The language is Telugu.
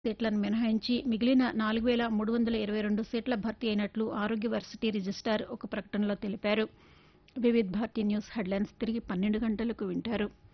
సీట్లను మినహాయించి మిగిలిన 4,322 సీట్ల భర్తీ అయినట్లు ఆరోగ్య వర్సిటీ రిజిస్టార్ ఒక ప్రకటనలో తెలిపారు. వివిధ్ భారతి న్యూస్ హెడ్లైన్స్ తిరిగి 12 గంటలకు వింటారు.